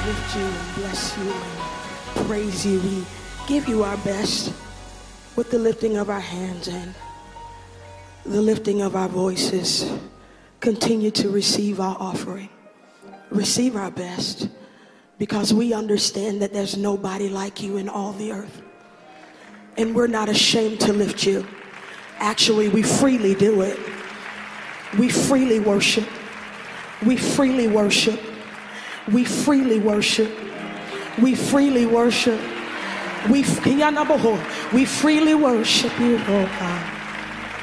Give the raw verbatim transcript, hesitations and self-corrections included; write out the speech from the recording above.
lift you and bless you and praise you. We give you our best with the lifting of our hands and the lifting of our voices. Continue to receive our offering. Receive our best, because we understand that there's nobody like you in all the earth. And we're not ashamed to lift you. Actually, we freely do it. We freely worship. We freely worship. We freely worship. We freely worship. We, we freely worship you, oh God.